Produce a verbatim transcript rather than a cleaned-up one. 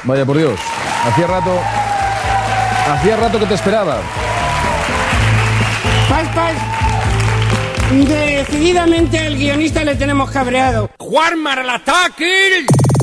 Vaya por Dios. Hacía rato... Hacía rato que te esperaba. Paz, paz. Decididamente al guionista le tenemos cabreado. ¡Juan al ataque!